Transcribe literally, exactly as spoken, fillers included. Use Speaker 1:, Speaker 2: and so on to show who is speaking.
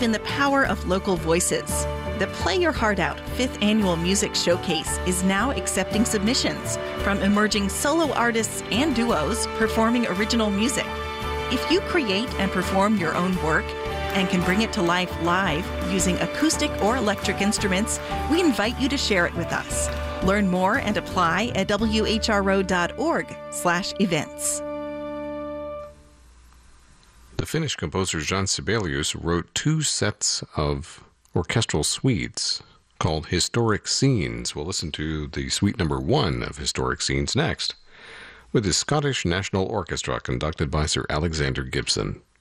Speaker 1: believe in the power of local voices. The Play Your Heart Out fifth Annual Music Showcase is now accepting submissions from emerging solo artists and duos performing original music. If you create and perform your own work and can bring it to life live using acoustic or electric instruments, we invite you to share it with us. Learn more and apply at w h r o dot org slash events.
Speaker 2: The Finnish composer Jan Sibelius wrote two sets of orchestral suites called Historic Scenes. We'll listen to the suite number one of Historic Scenes next, with the Scottish National Orchestra conducted by Sir Alexander Gibson.